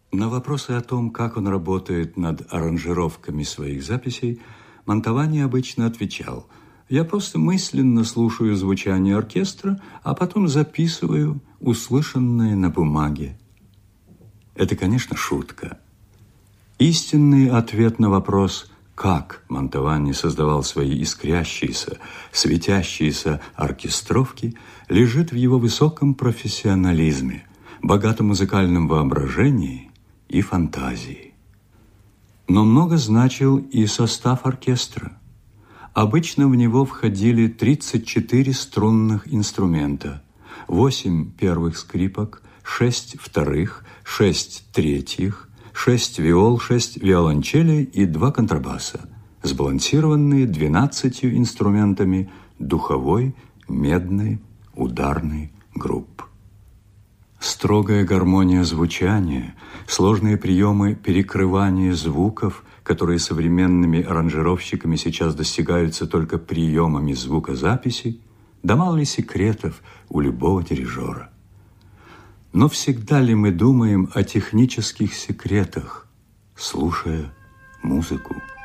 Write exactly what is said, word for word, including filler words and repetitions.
На вопросы о том, как он работает над аранжировками своих записей, Мантовани обычно отвечал: «Я просто мысленно слушаю звучание оркестра, а потом записываю услышанное на бумаге». Это, конечно, шутка. Истинный ответ на вопрос, как Мантовани создавал свои искрящиеся, светящиеся оркестровки, лежит в его высоком профессионализме, богатом музыкальном воображении и фантазии. Но много значил и состав оркестра. Обычно в него входили тридцать четыре струнных инструмента, восемь первых скрипок, шесть вторых, шесть третьих, шесть виол, шесть виолончелей и два контрабаса, сбалансированные двенадцатью инструментами духовой, медной, ударной групп. Строгая гармония звучания, сложные приемы перекрывания звуков, которые современными аранжировщиками сейчас достигаются только приемами звукозаписи, да мало ли секретов у любого дирижера. Но всегда ли мы думаем о технических секретах, слушая музыку?